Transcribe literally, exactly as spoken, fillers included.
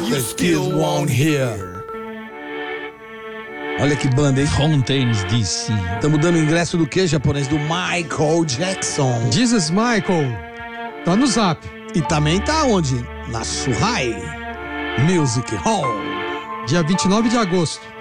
you still won't hear. Olha que banda, hein? Fontaines, D C. Estamos dando ingresso do que, japonês? Do Michael Jackson. Jesus Michael. Tá no Zap. E também tá onde? Na Suhai Music Hall. Dia vinte e nove de agosto.